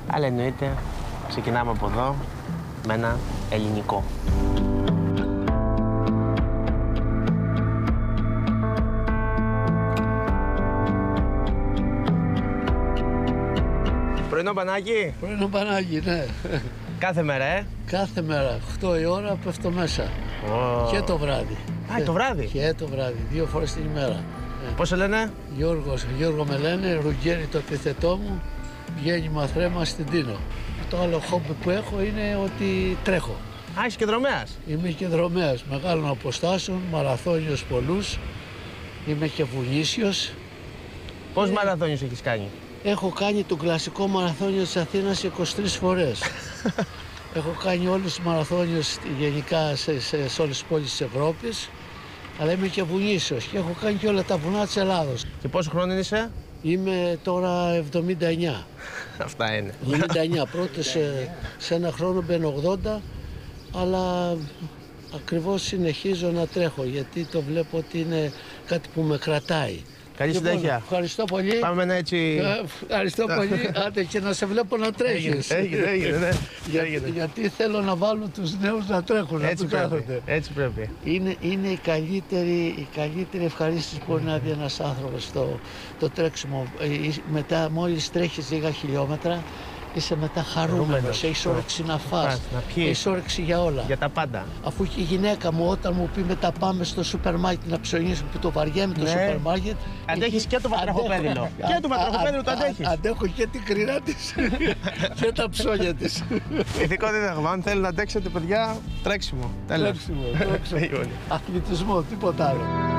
Αλλά εννοείται, ξεκινάμε από εδώ με ένα ελληνικό. Πρωινό Πανάγι. Πρωινό Πανάγι, ναι. Κάθε μέρα, Κάθε μέρα, 8 η ώρα πέφτω μέσα. Και το βράδυ. Α, το βράδυ. Και το βράδυ, 2 φορές την ημέρα. Πώς σε λένε? Γιώργο με λένε, Ρουγγέρι το επιθετό μου, γέννημα θρέμα στην Τίνο. Το άλλο χόμπι που έχω είναι ότι τρέχω. Α, είσαι και δρομέας. Είμαι και δρομέας μεγάλων αποστάσεων, μαραθώνιος πολλούς. Είμαι και βουνίσιος. Πόσους μαραθώνιους έχεις κάνει? Έχω κάνει τον κλασικό μαραθώνιο της Αθήνας 23 φορές. Έχω κάνει όλους τους μαραθώνιους γενικά σε όλες τις πόλεις της Ευρώπης. Αλλά είμαι και βουνίσιος και έχω κάνει και όλα τα βουνά της Ελλάδος. Και πόσο χρόνο είσαι? Είμαι τώρα 79. Αυτά είναι. 79. Πρώτα σε ένα χρόνο μπαίνω 80, αλλά ακριβώς συνεχίζω να τρέχω γιατί το βλέπω ότι είναι κάτι που με κρατάει. Καλή συνέχεια. Ευχαριστώ πολύ. Πάμε να έτσι. Ευχαριστώ πολύ. Άντε και να σε βλέπω να τρέχεις. Έγινε, ναι. Γιατί θέλω να βάλω τους νέους να τρέχουν. Έτσι πρέπει. Έτσι πρέπει. Είναι η καλύτερη ευχαρίστηση που μπορεί να δει ένας άνθρωπος το τρέξιμο. Μετά μόλις τρέχεις λίγα χιλιόμετρα, είσαι μετά χαρούμενος, έχεις όρεξη να φας, έχεις όρεξη για όλα. Για τα πάντα. Αφού και η γυναίκα μου όταν μου πει μετά πάμε στο σούπερ μάρκετ να ψωνίσουμε, που το βαριέμαι το σούπερ μάρκετ. Αντέχεις και το βατραχοπέδιλο. Και το βατραχοπέδιλο το αντέχεις. Αντέχω και την κρυρά της και τα ψώνια της. Ηθικό δίδαγμα, αν θέλει να αντέξετε παιδιά, τρέξιμο. Τρέξιμο. Αθλητισμό, τίποτα άλλο.